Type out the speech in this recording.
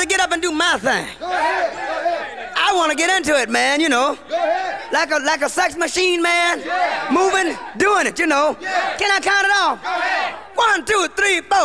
to get up and do my thing. I want to get into it, man, you know. Like a sex machine, man. Moving, doing it, you know. Can I count it off? 1, 2, 3, 4.